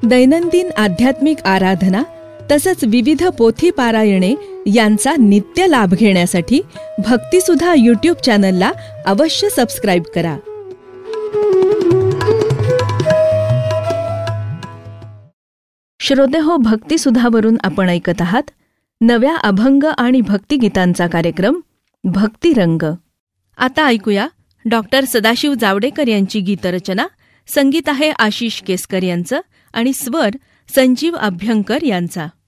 दैनंदिन आध्यात्मिक आराधना तसंच विविध पोथी पारायणे यांचा नित्य लाभ घेण्यासाठी भक्तिसुधा यूट्यूब चॅनलला अवश्य सबस्क्राईब करा. श्रोतेहो, भक्तिसुधावरून आपण ऐकत आहात नव्या अभंग आणि भक्तिगीतांचा कार्यक्रम भक्तिरंग. आता ऐकूया डॉक्टर सदाशिव जावडेकर यांची गीतरचना. संगीत आहे आशिष केसकर यांचं आणि स्वर संजीव अभ्यंकर यांचा.